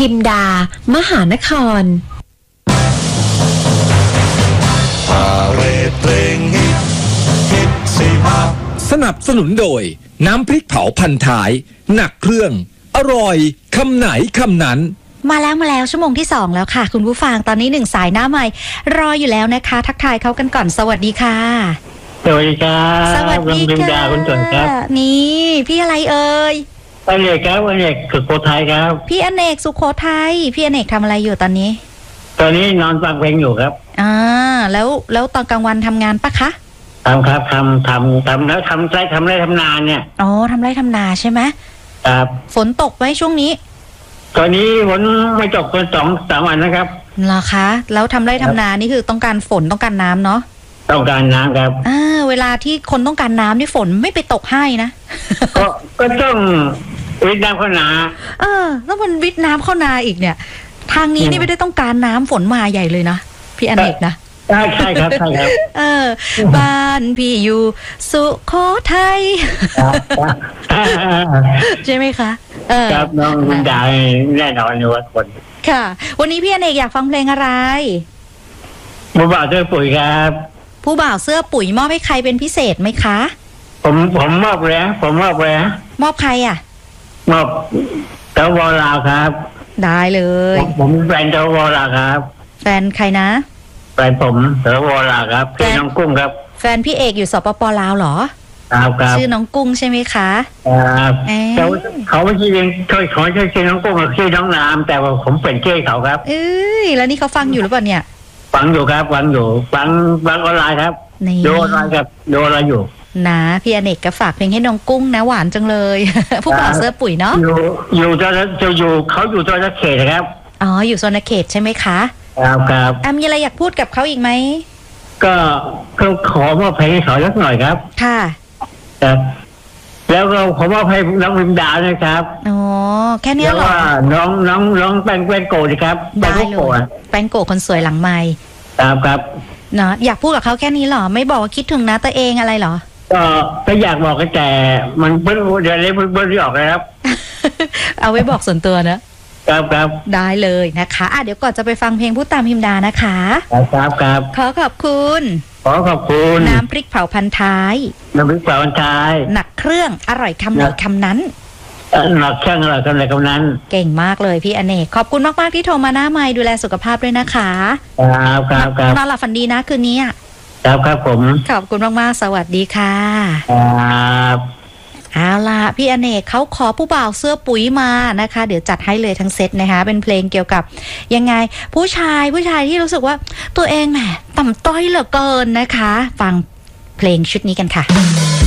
พิมดามหานครพาเรดเพลงฮิตสิฮะสนับสนุนโดยน้ำพริกเผาพันท้ายหนักเครื่องอร่อยคำไหนคำนั้นมาแล้วชั่วโมงที่2แล้วค่ะคุณผู้ฟังตอนนี้1สายหน้าใหม่รออยู่แล้วนะคะทักทายเขากันก่อนสวัสดีค่ะสวัสดีครับสวัสดีค่ะคุณจวนครับนี่พี่อะไรเอ่ยอเนกครับอเนกสุโขทัยครับพี่อเนกสุโขทัยพี่อเนกทำอะไรอยู่ตอนนี้นอนฟังเพลงอยู่ครับแล้วตอนกลางวันทำงานปะคะทำครับทำแล้วทำไร่ทำนาเนี่ยอ๋อทำไร่ทำนาใช่ไหมครับฝนตกไหมช่วงนี้ตอนนี้ฝนไม่ตกเป็น2-3 วันนะครับเหรอคะแล้วทำไร่ทำนานี่คือต้องการฝนต้องการน้ำเนาะต้องการน้ำครับเวลาที่คนต้องการน้ำนี่ฝนไม่ไปตกให้นะก็ต้องวิทน้ำเข้านาแล้วมันวิทน้ำเข้านาอีกเนี่ยทางนี้นี่ไม่ได้ต้องการน้ำฝนมาใหญ่เลยนะพี่อเนกนะใช่ครับบ้านพี่อยู่สุโขทัยใช่ไหมคะครับน้องคุณดาแน่นอนอยู่ว่าคนค่ะวันนี้พี่อเนกอยากฟังเพลงอะไรผู้บ่าวเสื้อปุ๋ยครับผู้บ่าวเสื้อปุ๋ยมอบให้ใครเป็นพิเศษไหมคะผมมอบแล้วมอบใครอ่ะมอบเจ้าวอลาครับได้เลยผมแฟนเจ้าวอลาครับแฟนใครนะแฟนผมเจ้าวอลาครับชื่อน้องกุ้งครับแฟนพี่เอกอยู่สปป.ลาวเหรอครับชื่อน้องกุ้งใช่ไหมคะครับเขาไม่ใช่เขาชื่อน้องกุ้งชื่อน้องน้ำแต่ว่าผมเป็นชื่อเขาครับแล้วนี่เขาฟังอยู่หรือเปล่าเนี่ยฟังอยู่ครับฟังออนไลน์ครับดูออนไลน์ครับดูอะไรอยู่นะพี่อเนกก็ฝากเพลงให้น้องกุ้งนะหวานจังเลยผู้บ่าวเสื้อปุ๋ยเนาะอยู่เขาอยู่ตัวเขตนะครับอ๋ออยู่โซนเขตใช่ไหมคะครับมีอะไรอยากพูดกับเขาอีกไหมก็ขอมอบเพลงให้เขาสักหน่อยครับค่ะครับแล้วก็ขอมอบให้น้องพิมดานะครับอ๋อแค่นี้เหรอว่าน้องแป้งโกดีครับแป้งโกคนสวยหลังไมค์ครับเนาะอยากพูดกับเขาแค่นี้เหรอไม่บอกว่าคิดถึงนะตัวเองอะไรเหรอก็อยากบอกแต่มันเดี๋ยวเบิ้ลออกเลยครับเอาไว้บอกส่วนตัวนะครับได้เลยนะคะเดี๋ยวก่อนจะไปฟังเพลงพูดตามพิมดานะคะครับขอบคุณน้ำพริกเผาพันท้ายหนักเครื่องอร่อยคำไหนคำนั้นหนักเครื่องอร่อยคำไหนคำนั้นเก่งมากเลยพี่อเนกขอบคุณมากๆที่โทรมาหน้าไมค์ดูแลสุขภาพด้วยนะคะครับนอนหลับฝันดีนะคืนนี้ครับผมขอบคุณมากๆสวัสดีค่ะครับเอาล่ะพี่อเนกเขาขอผู้บ่าวเสื้อปุ๋ยมานะคะเดี๋ยวจัดให้เลยทั้งเซตนะคะเป็นเพลงเกี่ยวกับยังไงผู้ชายที่รู้สึกว่าตัวเองแหมต่ำต้อยเหลือเกินนะคะฟังเพลงชุดนี้กันค่ะ